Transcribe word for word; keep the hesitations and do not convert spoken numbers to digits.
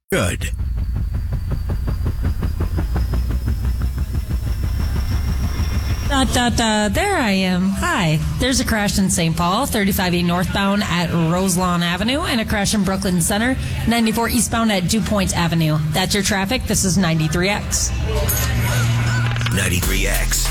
Good. Da, da, da, there I am. Hi. There's a crash in Saint Paul, thirty-five E northbound at Roselawn Avenue, and a crash in Brooklyn Center, ninety-four eastbound at DuPont Avenue. That's your traffic. This is ninety-three X. ninety-three X.